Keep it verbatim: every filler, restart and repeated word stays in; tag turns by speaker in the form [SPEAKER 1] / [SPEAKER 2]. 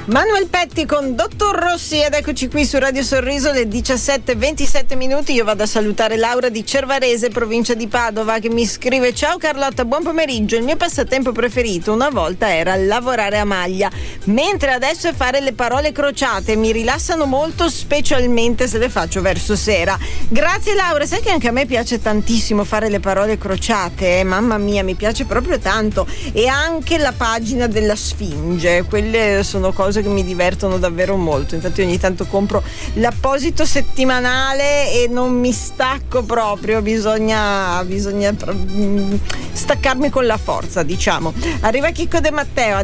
[SPEAKER 1] Manuel Petti con Dottor Rossi ed eccoci qui su Radio Sorriso, le diciassette e ventisette minuti. Io vado a salutare Laura di Cervarese, provincia di Padova, che mi scrive: ciao Carlotta, buon pomeriggio. Il mio passatempo preferito una volta era lavorare a maglia, mentre adesso è fare le parole crociate. Mi rilassano molto, specialmente se le faccio verso sera. Grazie Laura, sai che anche a me piace tantissimo fare le parole crociate, eh? Mamma mia, mi piace proprio tanto. E anche la pagina della Sfinge, quelle sono cose che mi divertono davvero molto. Infatti ogni tanto compro l'apposito settimanale e non mi stacco proprio, bisogna bisogna staccarmi con la forza, diciamo. Arriva Chicco De Matteo.